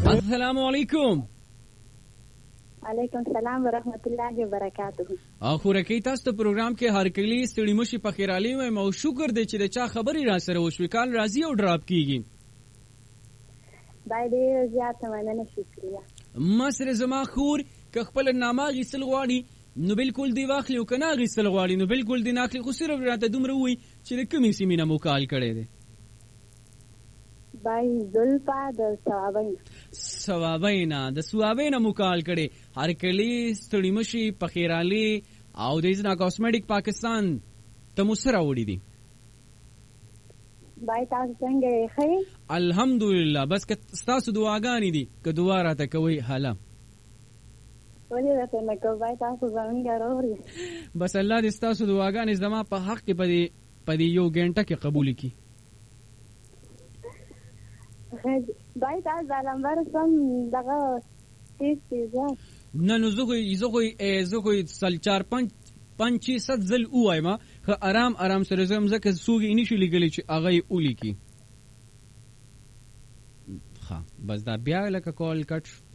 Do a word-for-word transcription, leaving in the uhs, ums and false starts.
السلام علیکم. علیکم السلام ورحمت الله وبرکاته. اخو رکی تاسو ته پروګرام کې هر کلی ستړي مشي په خیرالي وایم او شکر دی چې د چا خبري را سره وشوي کال راځي او ډراپ کیږي. باید ډېر زیات مننه شکریه. ما سره زما خور که خپل نامه غیستل غواړي نو بالکل دی واخلي او که نه غیستل غواړي نو بالکل دی ناخلي، خو صرف راته دومره ووایي چې د کومې سیمې نه مو کال کړی دی. بای زلفا د ثوابین ثوابین د ثوابین مو کال کړی. هر کلی ستړي مشي په خیرالي او د ازنا کاسمیټک پاکستان ته مو سره وړي دي. بای تاسو څنګه یې؟ الحمدلله. بس که ستاسو دعاګانې دي که دعا راته کوئ حالا ولې راته نه کوئ؟ بای تاسو زمونږ اورئ. بس الله دې ستاسو دعاګانې زما په حق کې په دې په دې یو ګنټه کې قبول کړي. بای تاسو دا نمبر سم دغه تیز تیز نه نو زه خو زه خو زه خو سل چار پنځ پنځ چې ست ځل ووایم خو آرام آرام سره زم ځکه څوک یې نشي لیکلی چې هغه یې ولیکي. ښه بس دا بیا لکه کال کټ